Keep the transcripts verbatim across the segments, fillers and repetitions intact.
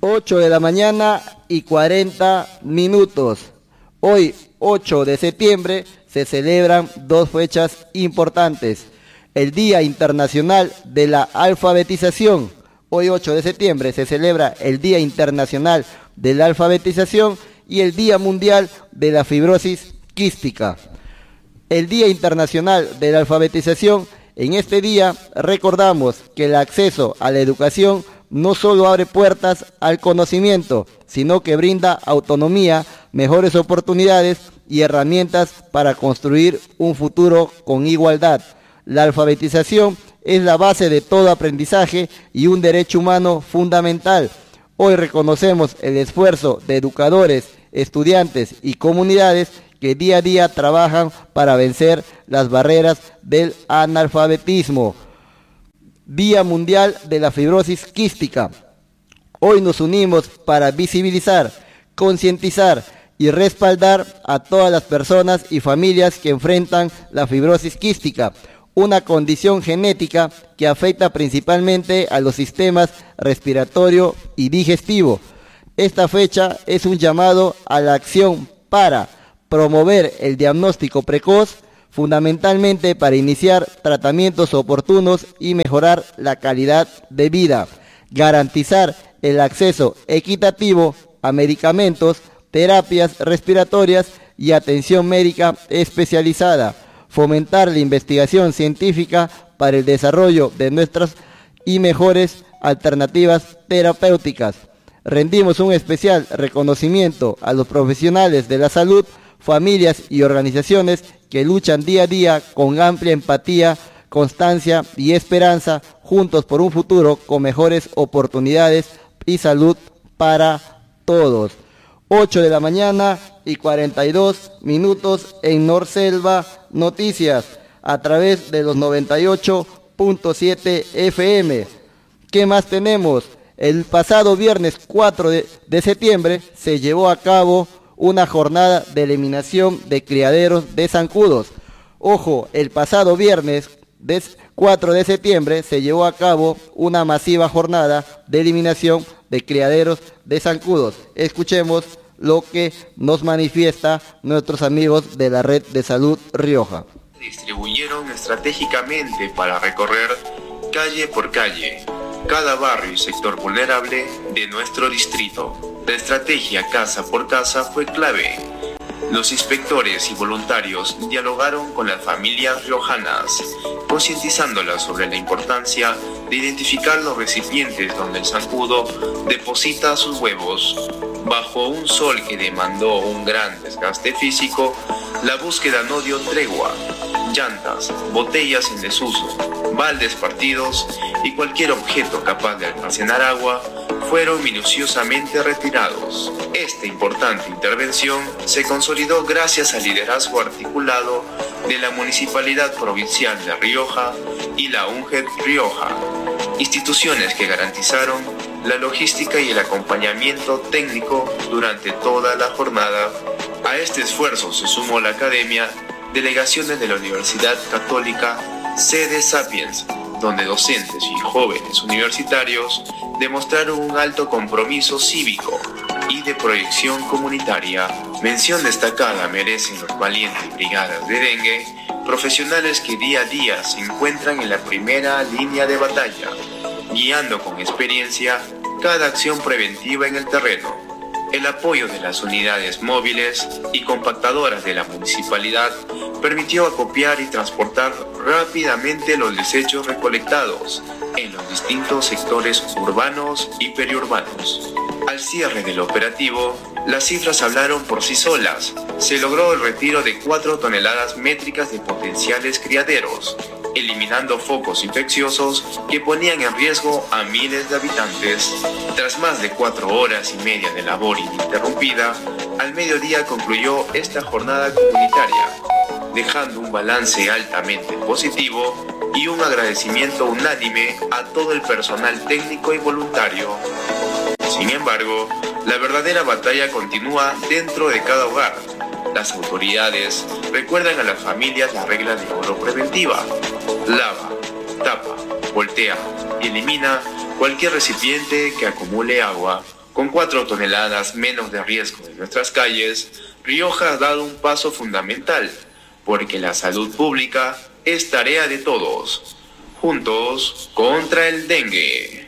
ocho de la mañana y cuarenta minutos. Hoy, ocho de septiembre, se celebran dos fechas importantes. El Día Internacional de la Alfabetización. Hoy, ocho de septiembre, se celebra el Día Internacional de la Alfabetización y el Día Mundial de la Fibrosis Quística. El Día Internacional de la Alfabetización. En este día recordamos que el acceso a la educación no solo abre puertas al conocimiento, sino que brinda autonomía, mejores oportunidades y herramientas para construir un futuro con igualdad. La alfabetización es la base de todo aprendizaje y un derecho humano fundamental. Hoy reconocemos el esfuerzo de educadores, estudiantes y comunidades que día a día trabajan para vencer las barreras del analfabetismo. Día Mundial de la Fibrosis Quística. Hoy nos unimos para visibilizar, concientizar y respaldar a todas las personas y familias que enfrentan la fibrosis quística, una condición genética que afecta principalmente a los sistemas respiratorio y digestivo. Esta fecha es un llamado a la acción para promover el diagnóstico precoz, fundamentalmente para iniciar tratamientos oportunos y mejorar la calidad de vida, garantizar el acceso equitativo a medicamentos, terapias respiratorias y atención médica especializada, fomentar la investigación científica para el desarrollo de nuestras y mejores alternativas terapéuticas. Rendimos un especial reconocimiento a los profesionales de la salud, familias y organizaciones que luchan día a día con amplia empatía, constancia y esperanza, juntos por un futuro con mejores oportunidades y salud para todos. ocho de la mañana y cuarenta y dos minutos en Norselva Noticias, a través de los noventa y ocho punto siete F M. ¿Qué más tenemos? El pasado viernes cuatro de septiembre se llevó a cabo una jornada de eliminación de criaderos de zancudos. Ojo, el pasado viernes cuatro de septiembre se llevó a cabo una masiva jornada de eliminación de criaderos de zancudos. Escuchemos lo que nos manifiesta nuestros amigos de la Red de Salud Rioja. Distribuyeron estratégicamente para recorrer calle por calle cada barrio y sector vulnerable de nuestro distrito. La estrategia casa por casa fue clave. Los inspectores y voluntarios dialogaron con las familias riojanas, concientizándolas sobre la importancia de identificar los recipientes donde el zancudo deposita sus huevos. Bajo un sol que demandó un gran desgaste físico, la búsqueda no dio tregua. Llantas, botellas en desuso, baldes partidos y cualquier objeto capaz de almacenar agua fueron minuciosamente retirados. Esta importante intervención se consolidó gracias al liderazgo articulado de la Municipalidad Provincial de Rioja y la U N G E D Rioja, instituciones que garantizaron la logística y el acompañamiento técnico durante toda la jornada. A este esfuerzo se sumó la Academia, delegaciones de la Universidad Católica Sede Sapiens, donde docentes y jóvenes universitarios demostraron un alto compromiso cívico y de proyección comunitaria. Mención destacada merecen los valientes brigadas de dengue, profesionales que día a día se encuentran en la primera línea de batalla, guiando con experiencia cada acción preventiva en el terreno. El apoyo de las unidades móviles y compactadoras de la municipalidad permitió acopiar y transportar rápidamente los desechos recolectados en los distintos sectores urbanos y periurbanos. Al cierre del operativo, las cifras hablaron por sí solas. Se logró el retiro de cuatro toneladas métricas de potenciales criaderos, eliminando focos infecciosos que ponían en riesgo a miles de habitantes. Tras más de cuatro horas y media de labor ininterrumpida, al mediodía concluyó esta jornada comunitaria, dejando un balance altamente positivo y un agradecimiento unánime a todo el personal técnico y voluntario. Sin embargo, la verdadera batalla continúa dentro de cada hogar. Las autoridades recuerdan a las familias la regla de oro preventiva: lava, tapa, voltea y elimina cualquier recipiente que acumule agua Con cuatro toneladas menos de riesgo en nuestras calles, Rioja ha dado un paso fundamental, porque la salud pública es tarea de todos. Juntos contra el dengue.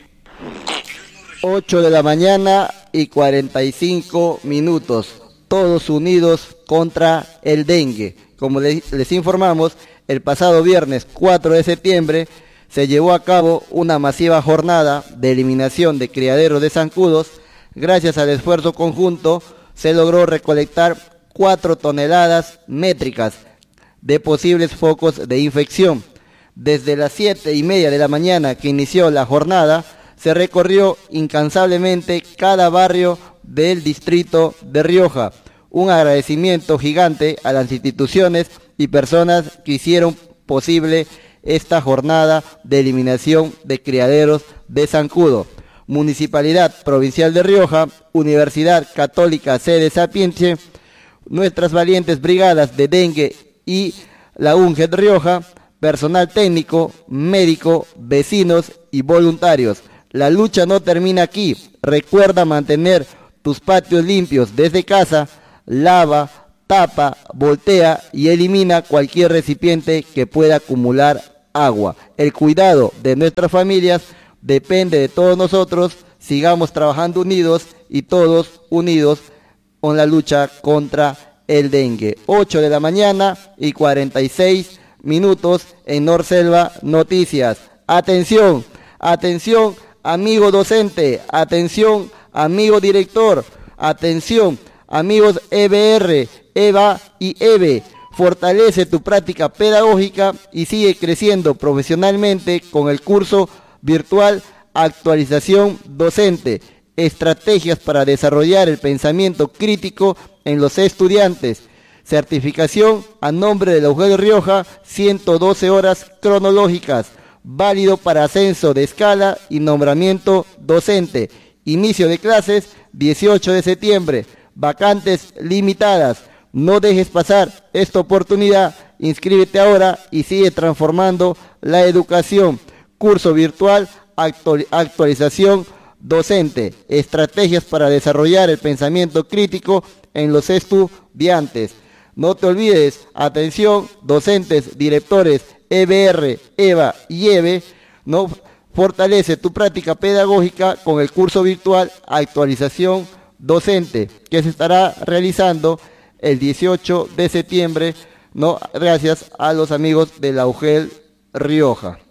ocho de la mañana y cuarenta y cinco minutos. Todos unidos contra el dengue. Como les, les informamos, el pasado viernes cuatro de septiembre se llevó a cabo una masiva jornada de eliminación de criaderos de zancudos. Gracias al esfuerzo conjunto se logró recolectar cuatro toneladas métricas de posibles focos de infección. Desde las siete y media de la mañana que inició la jornada, se recorrió incansablemente cada barrio del distrito de Rioja. Un agradecimiento gigante a las instituciones y personas que hicieron posible esta jornada de eliminación de criaderos de zancudo. Municipalidad Provincial de Rioja, Universidad Católica Sede Sapientia, nuestras valientes brigadas de dengue y la U N G E D Rioja, personal técnico, médico, vecinos y voluntarios. La lucha no termina aquí. Recuerda mantener tus patios limpios desde casa. Lava, tapa, voltea y elimina cualquier recipiente que pueda acumular agua. El cuidado de nuestras familias depende de todos nosotros. Sigamos trabajando unidos y todos unidos con la lucha contra el dengue. ocho de la mañana y cuarenta y seis minutos en Norselva Noticias. Atención, atención amigo docente, atención amigo director, atención amigos E B R, E V A y E B E. Fortalece tu práctica pedagógica y sigue creciendo profesionalmente con el curso virtual Actualización Docente. Estrategias para desarrollar el pensamiento crítico en los estudiantes. Certificación a nombre de la U G E D Rioja, ciento doce horas cronológicas. Válido para ascenso de escala y nombramiento docente. Inicio de clases dieciocho de septiembre. Vacantes limitadas. No dejes pasar esta oportunidad. Inscríbete ahora y sigue transformando la educación. Curso virtual actual, actualización docente. Estrategias para desarrollar el pensamiento crítico en los estudiantes. No te olvides, atención, docentes, directores, E B R, E V A y E B E, no fortalece tu práctica pedagógica con el curso virtual Actualización Docente, que se estará realizando el dieciocho de septiembre, no, gracias a los amigos de la U G E L Rioja.